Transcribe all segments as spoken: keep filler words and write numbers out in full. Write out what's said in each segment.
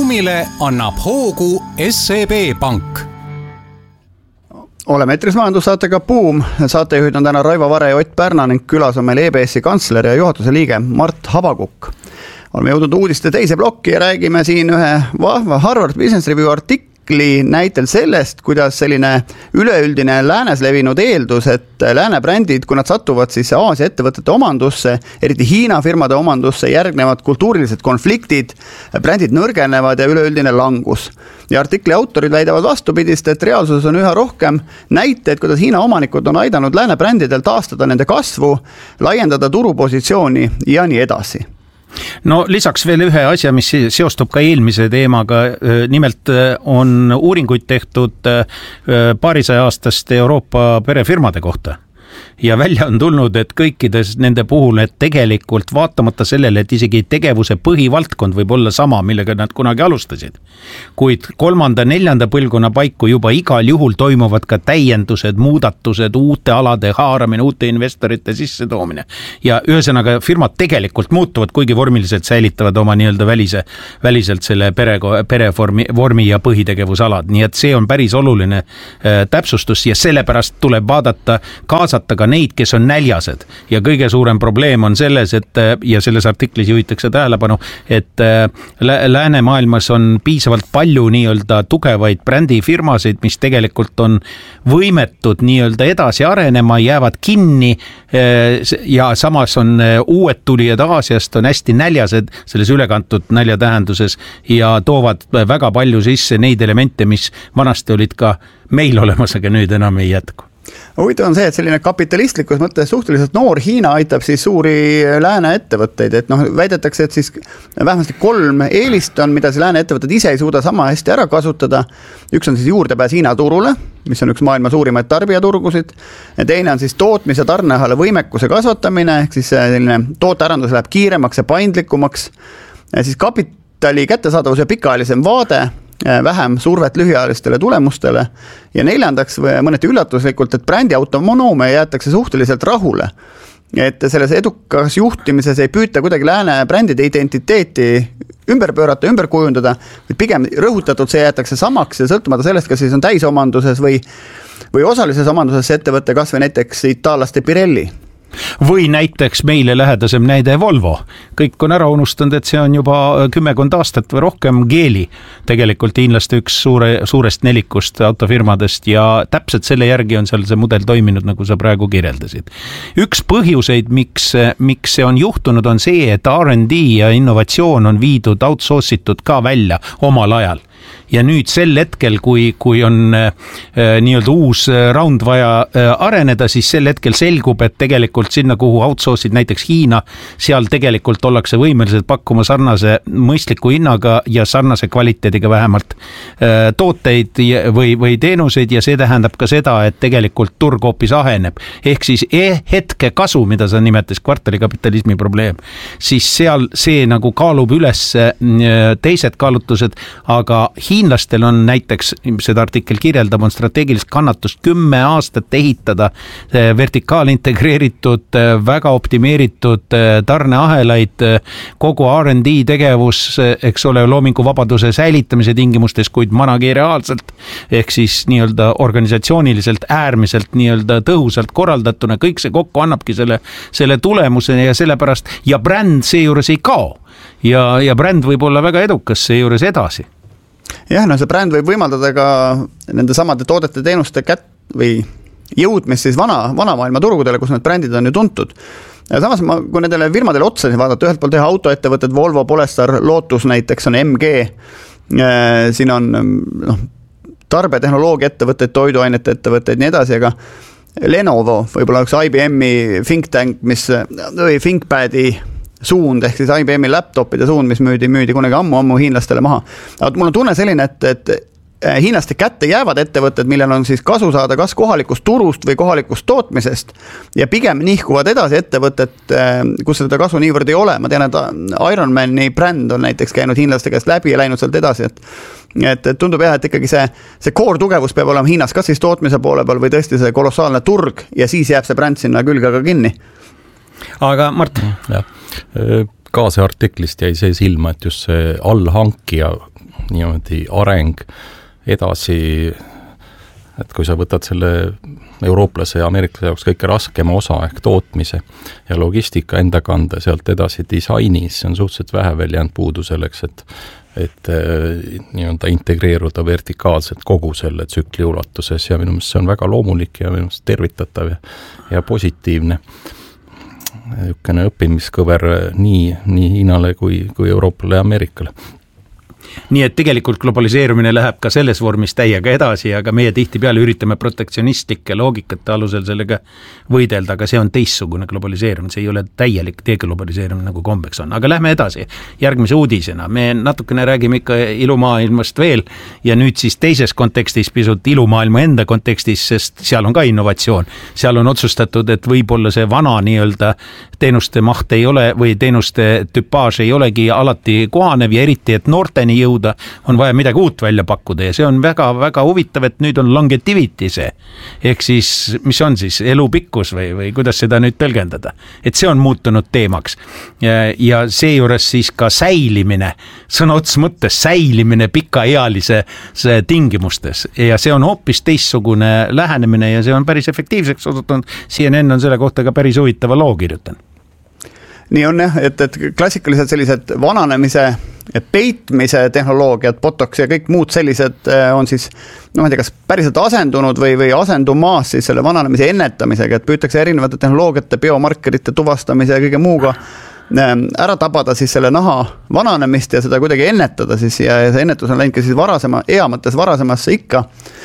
Buumile annab hoogu S E B Pank. Oleme eetris majandussaatega Buum. Saatejuhid on täna Raivo Vare ja Ott Pärna ning külas on meil E B S-i kantsler ja juhatuse liige Mart Habakukk. Oleme jõudnud uudiste teise plokki ja räägime siin ühe vahva Harvard Business Review artikli näitel sellest, kuidas selline üleüldine läänes levinud eeldus, et lääne brändid, kui nad satuvad siis Aasia ettevõtete omandusse, eriti Hiina firmade omandusse, järgnevad kultuurilised konfliktid, brändid nõrgenevad ja üleüldine langus. Ja artikli autorid väidavad vastupidist, et reaalsuses on üha rohkem näiteid, kuidas Hiina omanikud on aidanud lääne brändidel taastada nende kasvu, laiendada turupositsiooni ja nii edasi. No lisaks veel ühe asja, mis seostub ka eelmise teemaga, nimelt on uuringuid tehtud paarisaja aastaste Euroopa perefirmade kohta. Ja välja on tulnud, et kõikides nende puhul, et tegelikult vaatamata sellele, et isegi tegevuse põhivaldkond võib olla sama, millega nad kunagi alustasid, kuid kolmanda, neljanda põlvkonna paiku juba igal juhul toimuvad ka täiendused, muudatused, uute alade haaramine, uute investorite sissetoomine. Ja ühesõnaga firmad tegelikult muutuvad, kuigi vormiliselt säilitavad oma nii-öelda välise, väliselt selle pere, perevormi vormi ja põhitegevusalad. Nii et see on päris oluline äh, täpsustus ja sellepärast tuleb vaadata, kaasata ka neid, kes on näljased. Ja kõige suurem probleem on selles, et, ja selles artiklis juhitakse tähelepanu, et läänemaailmas on piisavalt palju nii-öelda tugevaid brändifirmasid, mis tegelikult on võimetud nii-öelda edasi arenema, jäävad kinni ja samas on uued tulijad Aasiast on hästi näljased selles ülekantud nälja tähenduses ja toovad väga palju sisse neid elemente, mis vanasti olid ka meil olemas, aga nüüd enam ei jätku. Huvitav on see, et selline kapitalistlikus mõttes suhteliselt noor Hiina aitab siis suuri lääne ettevõtteid, et noh, väidetakse, et siis vähemasti kolm eelist on, mida see lääne ettevõtted ise ei suuda sama hästi ära kasutada. Üks on siis juurdepääs Hiina turule, mis on üks maailma suurimaid tarbijaturgusid. Ja teine on siis tootmise tarneahela võimekuse kasvatamine, ehk siis selline tootearendus läheb kiiremaks ja paindlikumaks. Ja siis kapitali kättesaadavus ja pikaajalisem vaade, vähem survet lühiajalistele tulemustele ja neljandaks või mõneti üllatuslikult, et brändi autonoomia jäetakse suhteliselt rahule. Et selles edukas juhtimises ei püüta kuidagi lääne brändide identiteeti ümber pöörata, ümber kujundada, vaid pigem rõhutatud see jäetakse samaks ja sõltumata sellest, kas siis on täisomanduses või, või osalises omanduses ettevõtte, kas või näiteks itaallaste Pirelli. Või näiteks meile lähedasem näide Volvo. Kõik on ära unustanud, et see on juba kümmekond aastat või rohkem Geely. Tegelikult hiinlaste üks suure, suurest nelikust autofirmadest ja täpselt selle järgi on seal see mudel toiminud, nagu sa praegu kirjeldasid. Üks põhjuseid, miks, miks see on juhtunud, on see, et R and D ja innovatsioon on viidud outsourcitud ka välja omal ajal. Ja nüüd sel hetkel, kui, kui on äh, nii-öelda uus round vaja äh, areneda, siis sel hetkel selgub, et tegelikult sinna, kuhu outsource'id näiteks Hiina, seal tegelikult ollakse võimelised pakkuma sarnase mõistliku hinnaga ja sarnase kvaliteediga vähemalt äh, tooteid või, või teenuseid ja see tähendab ka seda, et tegelikult turg hoopis aheneb. Ehk siis e- hetke kasu, mida sa nimetas kvartalikapitalismi probleem, siis seal see nagu kaalub üles äh, teised kaalutlused, aga hiinlastel on näiteks, seda artikkel kirjeldab, on strateegilist kannatust kümme aastat ehitada vertikaal integreeritud, väga optimeeritud tarneahelaid, kogu R and D tegevus, eks ole, loomingu vabaduse säilitamise tingimustes, kuid manageeriaalselt, ehk siis nii-öelda organisatsiooniliselt äärmiselt nii-öelda tõhusalt korraldatuna, kõik see kokku annabki selle, selle tulemuse ja sellepärast, ja bränd seejuures ei kao. Ja, ja bränd võib olla väga edukas seejuures edasi. Jah, no see bränd võib võimaldada ka nende samade toodete teenuste kät või jõudmist siis vana, vana maailma turgudele, kus need brändid on ju tuntud. Ja samas, ma, kui nendele firmadele otsa vaadata, ühelt poolt teha autoettevõtted, Volvo, Polestar, Lotus näiteks on M G, siin on no, tarbetehnoloogia ettevõtteid, toiduainete ettevõtteid, nii edasi, aga Lenovo, võib-olla üks I B M-i think tank, mis, või ThinkPadi suund, ehk siis I B M-i laptopide suund, mis müüdi, müüdi kunagi ammu-ammu hiinlastele maha. Aga mul on tunne selline, et, et hiinlaste kätte jäävad ettevõtted, millel on siis kasu saada kas kohalikust turust või kohalikust tootmisest ja pigem nihkuvad edasi ettevõtted, kus seda kasu niivõrd ei ole. Ma tean, et Ironmani bränd on näiteks käinud hiinlaste käest läbi ja läinud sealt edasi, et, et tundub jah, et ikkagi see, see core tugevus peab olema Hiinas, kas siis tootmise poole peal või tõesti see kolossaalne turg ja siis jääb see bränd sinna külge ka kinni. Aga Mart, jah, ka see artiklist jäi see silma, et just see allhankija niimoodi areng edasi, et kui sa võtad selle eurooplase ja ameeriklase jaoks kõige raskema osa ehk tootmise ja logistika enda kanda sealt edasi disainis, see on suhteliselt vähe veel jäänud puudu selleks, et et nii-öelda integreeruda vertikaalselt kogu selle tsükli ulatuses ja minu meelest see on väga loomulik ja minu meelest tervitatav ja, ja positiivne niisugune õppimiskõver nii, nii Hiinale kui, kui Euroopale ja Ameerikale. Nii et tegelikult globaliseerumine läheb ka selles vormis täiega edasi, aga meie tihtipeale üritame protektsionistlike loogikate alusel sellega võidelda, aga see on teistsugune globaliseerumine, see ei ole täielik deglobaliseerumine nagu kombeks on. Aga lähme edasi järgmise uudisena. Me natukene räägime ikka ilumaailmast veel ja nüüd siis teises kontekstis pisut ilumaailma enda kontekstis, sest seal on ka innovatsioon. Seal on otsustatud, et võib-olla see vana nii-öelda teenuste maht ei ole või teenuste tüpaaž ei olegi alati kohanev ja eriti, et noorteni jõuda, on vaja midagi uut välja pakkuda ja see on väga-väga huvitav, et nüüd on longevity see. Ehk siis, mis on siis elupikkus või, või kuidas seda nüüd tõlgendada? Et see on muutunud teemaks ja, ja seejuures siis ka säilimine, sõna ots mõttes säilimine pikaealise tingimustes ja see on hoopis teistsugune lähenemine ja see on päris efektiivseks osutunud. C N N on selle kohta ka päris huvitava loo kirjutanud. Nii on jah, et, et klassikaliselt sellised vananemise peitmise tehnoloogiad, botox ja kõik muud sellised on siis, no ma ei tea, kas päriselt asendunud või, või asendumaas siis selle vananemise ennetamisega, et püütakse erinevate tehnoloogiate, biomarkerite tuvastamise ja kõige muuga ära tabada siis selle naha vananemist ja seda kuidagi ennetada siis ja see ennetus on läinud ka siis varasema, eamates varasemasse ikka.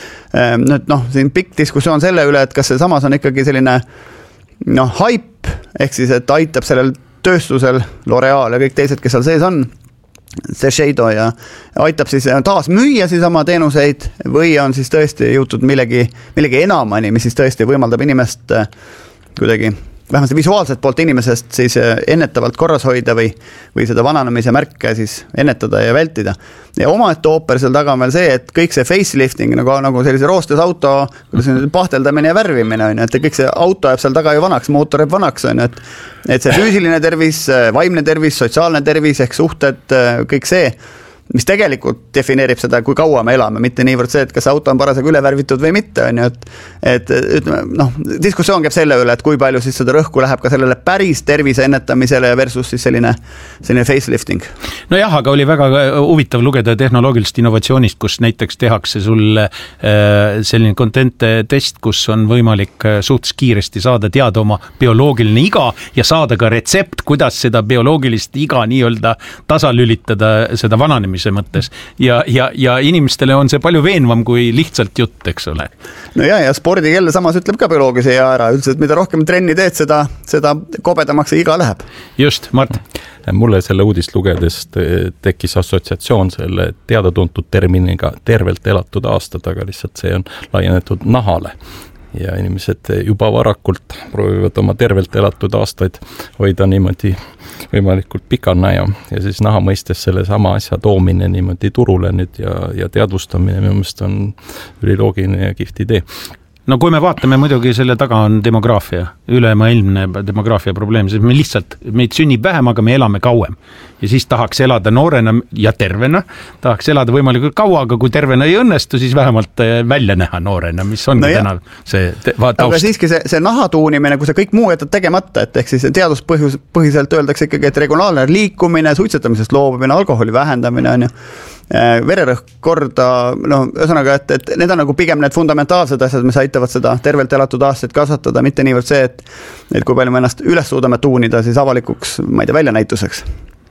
Nüüd noh, siin pikk diskussioon selle üle, et kas see samas on ikkagi selline noh, hype, ehk siis, et aitab sellel tööstusel L'Oreal ja kõik teised, kes seal sees on, Shiseido ja aitab siis taas müüa siis oma teenuseid või on siis tõesti jõutud millegi, millegi enamani, mis siis tõesti võimaldab inimest kuidagi vähemasti visuaalselt poolt inimesest siis ennetavalt korras hoida või, või seda vananemise märke siis ennetada ja vältida. Ja omaette ooper seal taga on veel see, et kõik see facelifting nagu, nagu sellise roostes auto pahteldamine ja värvimine on, et kõik see auto jääb seal taga ju vanaks, mootor jääb vanaks on, et, et see füüsiline tervis, vaimne tervis, sotsiaalne tervis ehk suhted, kõik see, mis tegelikult defineerib seda, kui kaua me elame, mitte niivõrd see, et kas auto on parasjagu üle värvitud või mitte, on ju, et, et ütleme, noh, diskussioon käib selle üle, et kui palju siis seda rõhku läheb ka sellele päris tervise ennetamisele versus siis selline, selline facelifting. No jah, aga oli väga huvitav lugeda tehnoloogilist innovatsioonist, kus näiteks tehakse sulle selline content test, kus on võimalik suhtes kiiresti saada teada oma bioloogiline iga ja saada ka retsept, kuidas seda bioloogilist iga nii-öelda tasalülitada seda vananemise mõttes ja, ja, ja inimestele on see palju veenvam kui lihtsalt jutt, eks ole. No ja, ja spordikell samas ütleb ka bioloogilise ja ära, üldse, et mida rohkem trenni teed, seda, seda kobedamaks see iga läheb. Just, Mart. Mulle selle uudist lugedes tekkis assotsiatsioon selle teada-tuntud terminiga tervelt elatud aastad, aga lihtsalt see on laienetud nahale. Ja inimesed juba varakult proovivad oma tervelt elatud aastaid hoida niimoodi võimalikult pikana ja, ja siis naha mõistes selle sama asja toomine niimoodi turule nüüd ja, ja teadvustamine minu meelest on üliloogiline ja kihvt idee. No kui me vaatame, muidugi selle taga on demograafia, ülemaailmne demograafia probleem, sest me lihtsalt, meid sünnib vähem, aga me elame kauem. Ja siis tahaks elada noorena ja tervena, tahaks elada võimalikult kaua, aga kui tervena ei õnnestu, siis vähemalt välja näha noorena, mis on no täna see taust. Aga siiski see, see naha tuunimine, kui sa kõik muu jätad tegemata, et ehk siis teaduspõhiselt öeldakse ikkagi, et regionaalne liikumine, suitsetamisest loobumine, alkoholi vähendamine on ju, vererõhk korda, no ühesõnaga, et, et need on nagu pigem need fundamentaalsed asjad, mis aitavad seda tervelt elatud aastaid kasvatada, mitte niivõrd see, et, et kui palju me ennast üles suudame tuunida siis avalikuks, ma ei tea, väljanäituseks.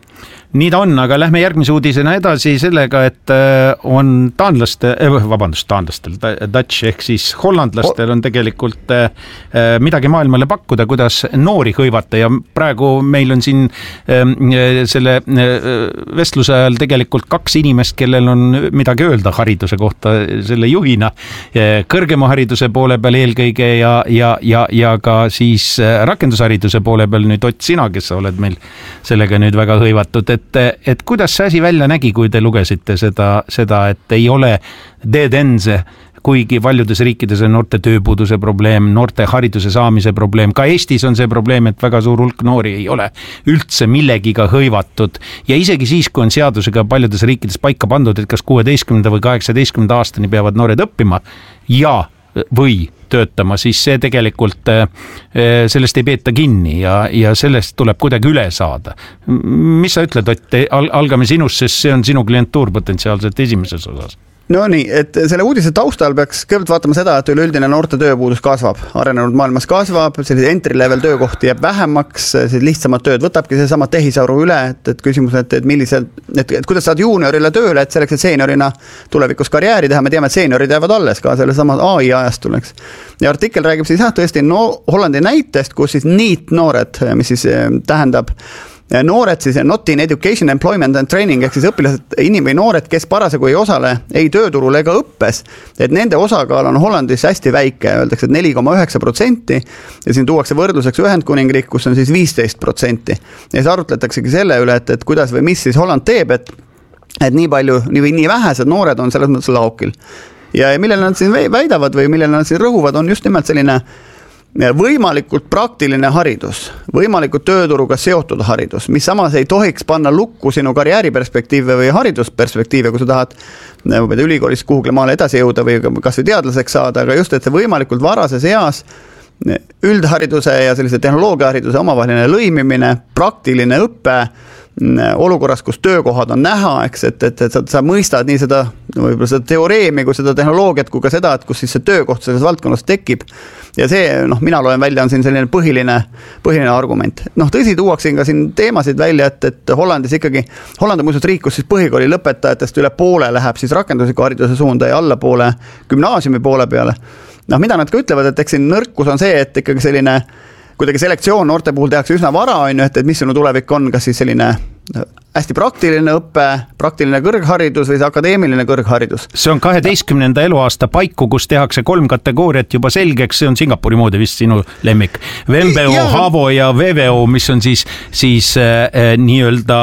Nii ta on, aga lähme järgmise uudisena edasi sellega, et on taanlaste, vabandust, taanlastel, Dutch ehk siis hollandlastel on tegelikult midagi maailmale pakkuda, kuidas noori hõivata ja praegu meil on siin selle vestluse ajal tegelikult kaks inimest, kellel on midagi öelda hariduse kohta selle juhina, kõrgema hariduse poole peal eelkõige ja, ja, ja, ja ka siis rakendushariduse poole peal nüüd Ott sina, kes sa oled meil sellega nüüd väga hõivatud, et Et, et kuidas see asi välja nägi, kui te lugesite seda, seda et ei ole dead ends kuigi paljudes riikides on noorte tööpuuduse probleem, noorte hariduse saamise probleem, ka Eestis on see probleem, et väga suur hulk noori ei ole üldse millegiga hõivatud ja isegi siis, kui on seadusega paljudes riikides paika pandud, et kas kuueteistkümnenda või kaheksateistkümnenda aastani peavad noored õppima ja või töötama, siis see tegelikult sellest ei peeta kinni ja, ja sellest tuleb kuidagi üle saada. Mis sa ütled, Ott, algame sinust, sest see on sinu klientuur potentsiaalselt esimeses osas? No nii, et selle uudise taustal peaks kõigepealt vaatama seda, et üleüldine noorte tööpuudus kasvab. Arenenud maailmas kasvab, sellised entry-level töökohti jääb vähemaks, lihtsamad tööd võtabki see sama tehisaru üle, et, et küsimus, et, et, millised, et, et kuidas saad juuniorile tööle, et selleks, et seeniorina tulevikus karjääri teha, me teame, et seeniorid jäävad alles ka selle sama A I ajastuleks. Ja artikkel räägib siis jah, tõesti no, Hollandi näitest, kus siis NEET noored, mis siis tähendab noored siis not in education, employment and training ehk siis õpilased, inim- või noored, kes parasjagu ei osale ei tööturul ega õppes, et nende osakaal on Hollandis hästi väike, öeldakse, et neli koma üheksa protsenti ja siin tuuakse võrdluseks Ühendkuningriik, kus on siis viisteist protsenti ja siis arutletaksegi selle üle, et, et kuidas või mis siis Holland teeb, et, et nii palju, nii või nii vähesed noored on selles mõttes laokil ja millele nad siin väidavad või millele nad siin rõhuvad, on just nimelt selline võimalikult praktiline haridus, võimalikult tööturuga seotud haridus, mis samas ei tohiks panna lukku sinu karjääriperspektiive või haridusperspektiive, kui sa tahad ülikoolis kuhugi maale edasi jõuda või kas või teadlaseks saada, aga just, et see võimalikult varases eas üldhariduse ja sellise tehnoloogiahariduse omavaheline lõimimine, praktiline õppe olukorras, kus töökohad on näha, eks, et, et, et sa, sa mõistad nii seda, võib-olla seda teoreemi kui seda tehnoloogiat, kui ka seda, et kus siis see töökoht selles valdkonnas tekib. Ja see, noh, mina loen välja, on siin selline põhiline, põhiline argument. Noh, tõsi, tuuaksin ka siin teemasid välja, et, et Hollandis ikkagi, Holland on muidugi riik, kus siis põhikooli lõpetajatest üle poole läheb siis rakendusliku hariduse suunda ja alla poole gümnaasiumi poole peale. Noh, mida nad ka ütlevad, et eks siin nõrkus on see, et ikkagi selline kuidagi selektsioon noorte puhul tehakse üsna vara, on ju, et, et mis sinu tulevik on, kas siis selline hästi praktiline õppe, praktiline kõrgharidus või see akadeemiline kõrgharidus. See on kaheteistkümnenda eluaasta paiku, kus tehakse kolm kategooriat juba selgeks, see on Singapuri moodi vist sinu lemmik. V M B O, Havo ja V V O, mis on siis, siis äh, nii-öelda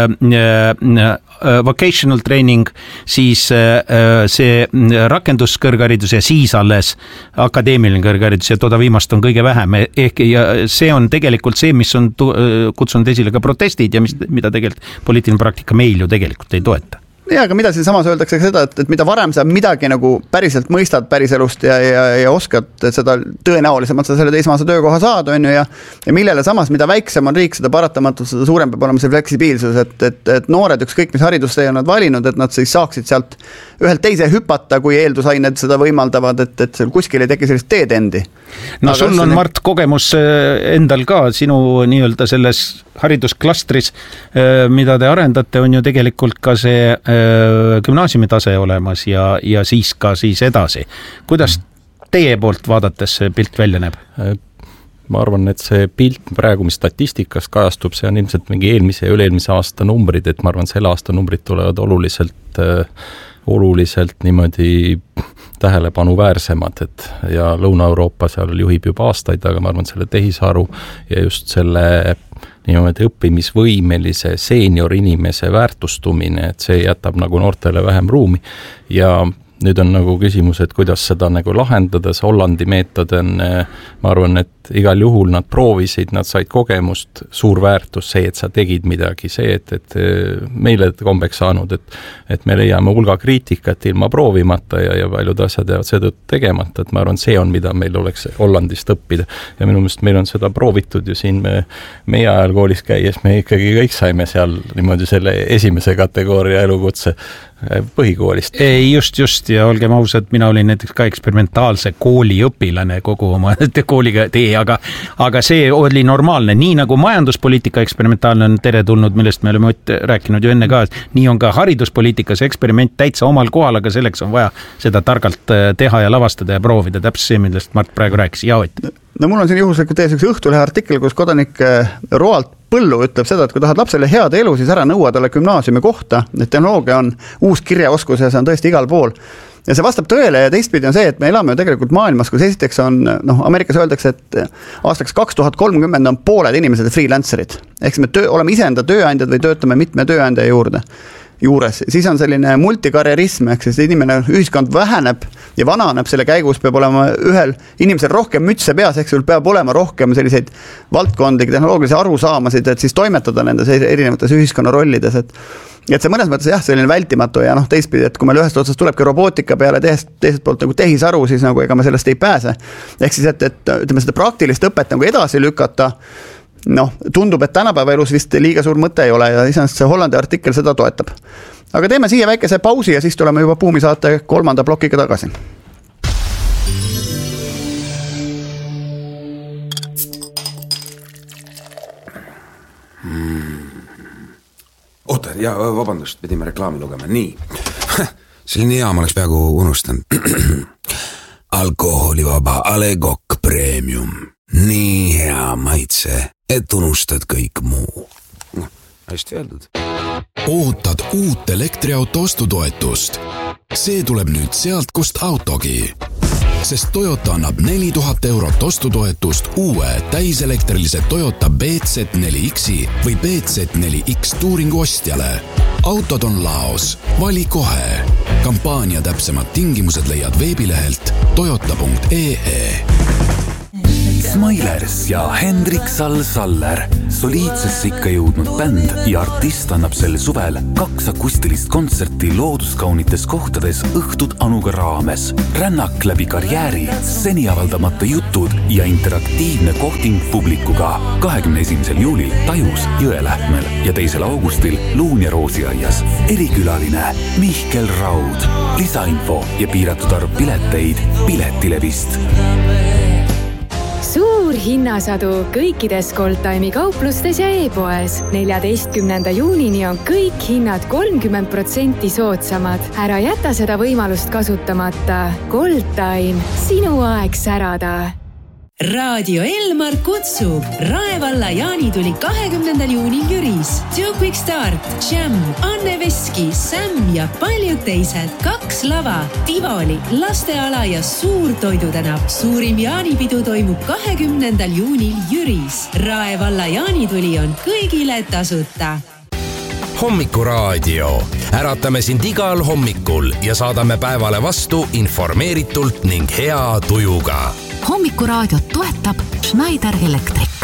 äh, vocational training, siis äh, see rakenduskõrgharidus ja siis alles akadeemiline kõrgharidus ja toda viimast on kõige vähem. Ehk ja see on tegelikult see, mis on kutsunud esile ka protestid ja mis, mida tegelikult poliitiline praktika meil ju tegelikult ei toeta. Ja, aga mida siin samas öeldakse seda, et, et mida varem sa midagi nagu päriselt mõistad päriselust ja, ja, ja oskad, et seda tõenäolisemalt sa selle teismaase töökoha saad, on ju, ja, ja millele samas, mida väiksem on riik, seda paratamatult, seda suurem peab olema see fleksibiilsus, et, et, et noored ükskõik, mis haridustee on nad valinud, et nad siis saaksid sealt ühelt teise hüpata, kui eeldusained seda võimaldavad, et, et seal kuskil ei teki sellist teed endi. No aga sul on, Mart, kogemus endal ka sinu nii-öelda selles haridusklastris, mida te arendate, on ju tegelikult ka see gümnaasiumi tase olemas ja, ja siis ka siis edasi. Kuidas teie poolt vaadates see pilt välja näeb? Ma arvan, et see pilt praegu, mis statistikas kajastub, see on ilmselt mingi eelmise ja üle-eelmise aasta numbrid, et ma arvan, selle aasta numbrid tulevad oluliselt, oluliselt niimoodi tähelepanuväärsemad, et ja Lõuna-Euroopa seal juhib juba aastaid, aga ma arvan, selle tehisaru ja just selle niimoodi õppimisvõimelise seenior inimese väärtustumine, et see jätab nagu noortele vähem ruumi ja nüüd on nagu küsimus, et kuidas seda nagu lahendada, see Hollandi meetod on, ma arvan, et igal juhul nad proovisid, nad said kogemust, suur väärtus, see, et sa tegid midagi, see, et, et meile kombeks saanud, et, et me leiame hulga kriitikat ilma proovimata ja, ja paljud asjad jäävad seetõttu tegemata, et ma arvan, see on, mida meil oleks Hollandist õppida ja minu meelest meil on seda proovitud ju siin me, meie ajal koolis käies, me ikkagi kõik saime seal niimoodi selle esimese kategooria elukutse põhikoolist. Ei, just, just ja olgem ausad, mina olin näiteks ka eksperimentaalse kooli õpilane kogu oma kooliga tee, aga, aga see oli normaalne, nii nagu majanduspoliitika eksperimentaalne on teretulnud, millest me oleme rääkinud ju enne ka, nii on ka hariduspoliitikas eksperiment täitsa omal kohal, aga selleks on vaja seda targalt teha ja lavastada ja proovida, täpselt see, millest Mart praegu rääkis. Ja Ott? No mul on siin juhuslikult tees üks Õhtulehe artikkel, kus kodanik Roald Põllu ütleb seda, et kui tahad lapsele head elu, siis ära nõua talle gümnaasiumi kohta, et tehnoloogia on uus kirjaoskus ja see on tõesti igal pool. Ja see vastab tõele ja teistpidi on see, et me elame ju tegelikult maailmas, kus esiteks on, noh, Ameerikas öeldakse, et aastaks kaks tuhat kolmkümmend on pooled inimesed freelancerid. Ehk me töö, oleme iseenda tööandjad või töötame mitme tööandja juurde. juures, siis on selline multikarjerism, ehk siis inimene, ühiskond väheneb ja vananeb, selle käigus peab olema ühel inimesel rohkem mütse peas, ehk sul peab olema rohkem selliseid valdkondlikke tehnoloogilisi arusaamasid, et siis toimetada nendes erinevates ühiskonna rollides, et et see mõnes mõttes jah, selline vältimatu ja noh, teistpidi, et kui meil ühest otsast tulebki robootika peale teisest, teisest poolt nagu tehisaru, siis nagu ega me sellest ei pääse. Ehk siis, et, et ütleme seda praktilist õpet nagu edasi lükata, noh, tundub, et tänapäeva elus vist liiga suur mõte ei ole ja iseenesest see Hollandi artikkel seda toetab. Aga teeme siia väikese pausi ja siis tuleme juba Buumi saate kolmanda plokiga tagasi. Hmm. Oota, ja vabandust, pidime reklaami lugema. Nii, selline hea, ma oleks peaaegu unustanud. Alkoholivaba A Le Coq Premium. Nii hea maitse, et unustad kõik muu. No, hästi öeldud. Ootad uut elektriauto ostutoetust. See tuleb nüüd sealt, kust autogi. Sest Toyota annab neli tuhat eurot ostutoetust uue täiselektrilised Toyota B Z neli X-i või B Z neli X Touringu ostjale. Autod on laos. Vali kohe. Kampaania täpsemad tingimused leiad veebilehelt toyota punkt ee ee. Smilers ja Hendrik Sall-Saller, soliidsesse ikka jõudnud bänd ja artist annab sel suvel kaks akustilist kontserti looduskaunites kohtades õhtud Anuga raames. Rännak läbi karjääri, seni avaldamata jutud ja interaktiivne kohting publikuga. kahekümne esimesel juulil Tajus Jõelähtmel ja teisel augustil Luun ja Roosiaias. Erikülaline Mihkel Raud. Lisainfo ja piiratud arv pileteid Piletilevist. Suur hinnasadu kõikides Goldtime'i kauplustes ja e-poes. neljateistkümnenda juunini on kõik hinnad kolmkümmend protsenti soodsamad. Ära jäta seda võimalust kasutamata. Goldtime, sinu aeg särada. Raadio Elmar kutsub. Raevalla jaanituli kahekümnendal juunil Jüris. Two Quick Start, Jam, Anne Veski, Sam ja paljud teised. Kaks lava, Tivoli, lasteala ja suur toidutänav. Suurim jaanipidu toimub kahekümnendal juunil Jüris. Raevalla jaanituli on kõigile tasuta. Hommikuraadio. Äratame sind igal hommikul ja saadame päevale vastu informeeritult ning hea tujuga. Hommikuraadiot toetab Schneider Electric.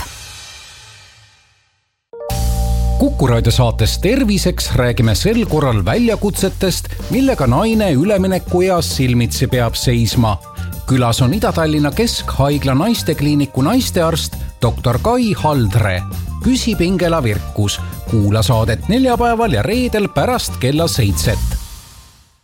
Kukuraadio saates Terviseks räägime sel korral väljakutsetest, millega naine üleminekueas silmitsi peab seisma. Külas on Ida-Tallinna Keskhaigla naistekliiniku naistearst doktor Kai Haldre. Küsib Ingela Virkus. Kuula saadet neljapäeval ja reedel pärast kella seitset.